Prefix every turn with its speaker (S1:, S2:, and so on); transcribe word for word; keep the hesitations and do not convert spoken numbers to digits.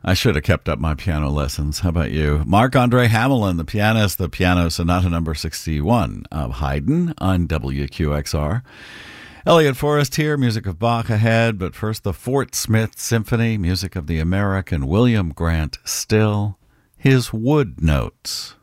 S1: I should have kept up my piano lessons. How about you? Marc-Andre Hamelin, the pianist, the piano sonata number sixty-one of Haydn on W Q X R. Elliot Forrest here, music of Bach ahead, but first the Fort Smith Symphony, music of the American William Grant Still, his Wood Notes.